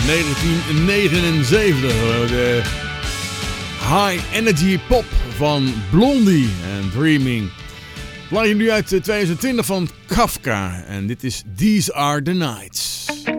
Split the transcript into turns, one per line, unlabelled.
1979. De high energy pop van Blondie en Dreaming. Plaatje nu uit 2020 van Kafka. En dit is These Are The Nights.